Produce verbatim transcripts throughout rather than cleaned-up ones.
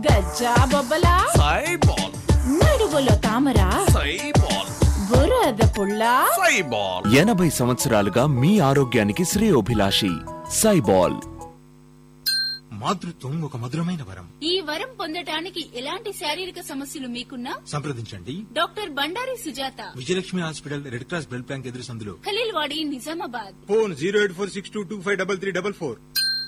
గజ్జా బొబ్బలా సైబాల్, నడువులో తామర సైబాల్, బురద పుల్ల సైబాల్. ఎనభై సంవత్సరాలుగా మీ ఆరోగ్యానికి శ్రేయోభిలాషి సైబాల్. మాతృత్వం ఒక మధురమైన వరం. ఈ వరం పొందటానికి ఎలాంటి శారీరక సమస్యలు మీకున్నా సంప్రదించండి doctor Bandari Sujatha, Vijayalakshmi hospital, red cross blood bank ఎదురు సందులో, Khaleelwadi, Nizamabad. Phone zero eight four six two two five double three double four.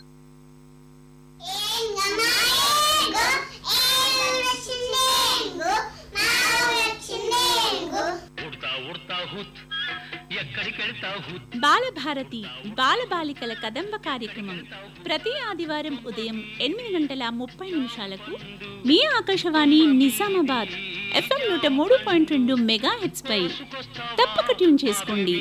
Balabharati బాలబాలికల కదంబ కార్యక్రమం ప్రతి ఆదివారం ఉదయం ఎనిమిది గంటల ముప్పై నిమిషాలకు మీ ఆకాశవాణి నిజామాబాద్ ఎఫ్ఎం నూట మూడు పాయింట్ రెండు మెగా హెట్స్ పై తప్పక ట్యూన్ చేసుకోండి.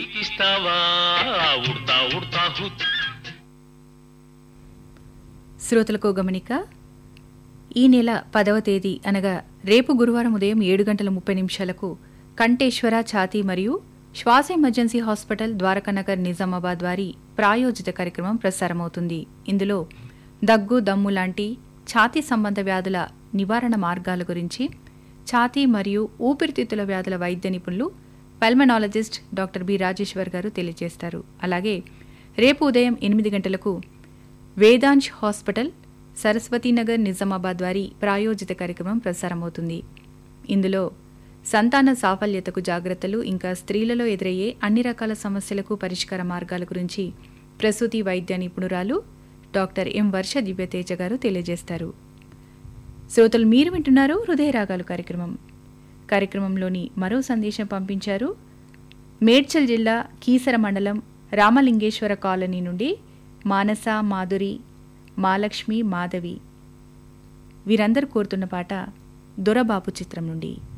శ్రోతలకు గమనిక, ఈ నెల పదవ తేదీ అనగా రేపు గురువారం ఉదయం ఏడు గంటల ముప్పై నిమిషాలకు కంఠేశ్వర ఛాతీ మరియు శ్వాస ఎమర్జెన్సీ హాస్పిటల్ ద్వారకానగర్ నిజామాబాద్ వారి ప్రాయోజిత కార్యక్రమం ప్రసారమవుతుంది. ఇందులో దగ్గు, దమ్ము లాంటి ఛాతీ సంబంధ వ్యాధుల నివారణ మార్గాల గురించి ఛాతీ మరియు ఊపిరితిత్తుల వ్యాధుల వైద్య నిపుణులు పల్మనాలజిస్ట్ డాక్టర్ బి రాజేశ్వర్ గారు తెలియజేస్తారు. అలాగే రేపు ఉదయం ఎనిమిది గంటలకు వేదాంశ్ హాస్పిటల్ సరస్వతీనగర్ నిజామాబాద్ వారి ప్రాయోజిత కార్యక్రమం ప్రసారమవుతుంది. ఇందులో సంతాన సాఫల్యతకు జాగ్రత్తలు, ఇంకా స్త్రీలలో ఎదురయ్యే అన్ని రకాల సమస్యలకు పరిష్కార మార్గాల గురించి ప్రసూతి వైద్య నిపుణురాలు డాక్టర్ ఎం వర్ష దివ్యతేజ గారు తెలియజేస్తారు. శ్రోతలు మీరు వింటున్నారు హృదయ రాగాలు కార్యక్రమం. కార్యక్రమంలోని మరో సందేశం పంపించారు మేడ్చల్ జిల్లా కీసర మండలం రామలింగేశ్వర కాలనీ నుండి మానస, మాధురి, మాలక్ష్మి, మాధవి. వీరందరూ కోరుతున్న పాట దొరబాబు చిత్రం నుండి.